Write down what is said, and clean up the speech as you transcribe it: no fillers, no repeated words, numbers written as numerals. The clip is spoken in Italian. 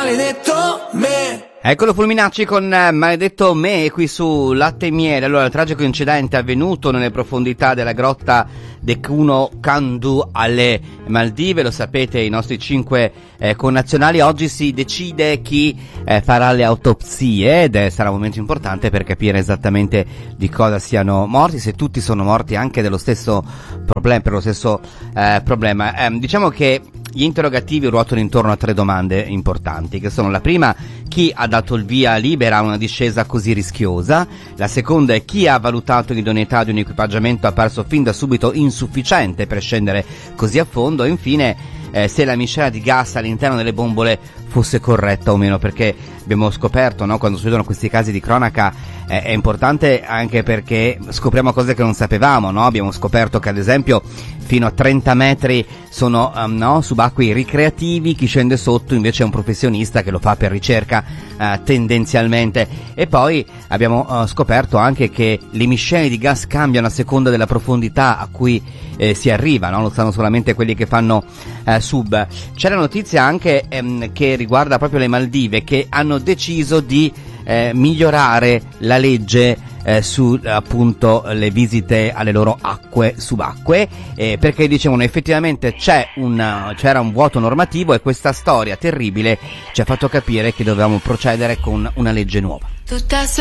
maledetto me. Eccolo Fulminacci con Maledetto me qui su Latte e Miele. Allora, il tragico incidente avvenuto nelle profondità della grotta de Kuno Kandu alle Maldive, lo sapete, i nostri 5 connazionali. Oggi si decide chi farà le autopsie ed sarà un momento importante per capire esattamente di cosa siano morti, se tutti sono morti anche dello stesso problema, per lo stesso problema. Diciamo che gli interrogativi ruotano intorno a 3 domande importanti, che sono: la prima, chi ha dato il via libera a una discesa così rischiosa; la seconda è chi ha valutato l'idoneità di un equipaggiamento apparso fin da subito insufficiente per scendere così a fondo; e infine se la miscela di gas all'interno delle bombole fosse corretta o meno, perché abbiamo scoperto, no, quando succedono questi casi di cronaca è importante anche perché scopriamo cose che non sapevamo, no? Abbiamo scoperto che ad esempio fino a 30 metri sono subacquei ricreativi, chi scende sotto invece è un professionista che lo fa per ricerca tendenzialmente. E poi abbiamo scoperto anche che le miscele di gas cambiano a seconda della profondità a cui si arriva, no? Lo sanno solamente quelli che fanno sub. C'è la notizia anche che riguarda proprio le Maldive, che hanno deciso di migliorare la legge su appunto le visite alle loro acque subacquee, perché dicevano effettivamente c'era un vuoto normativo e questa storia terribile ci ha fatto capire che dovevamo procedere con una legge nuova. Tutta